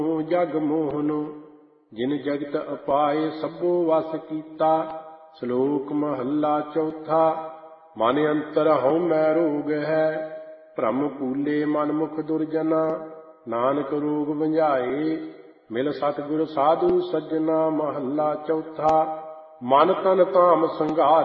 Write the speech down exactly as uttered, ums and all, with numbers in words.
ਜਗ ਮੋਹਨ। ਜਿਨ ਜਗਤ ਅਪਾਏ ਸਭੋ ਵਸ ਕੀਤਾ। ਸ਼ਲੋਕ ਮਹੱਲਾ ਚੌਥਾ। ਮਨ ਅੰਤਰ ਹਉ ਮੈ ਰੋਗ ਹੈ, ਭ੍ਰਮ ਭੂਲੇ ਮਨ ਮੁਖ ਦੁਰਜਨਾ। ਨਾਨਕ ਰੋਗ ਵੰਝਾਏ, ਮਿਲ ਸਤਿਗੁਰ ਸਾਧੂ ਸੱਜਣਾ। ਮਹੱਲਾ ਚੌਥਾ। ਮਨ ਤਨ ਧਾਮ ਸੰਘਾਰ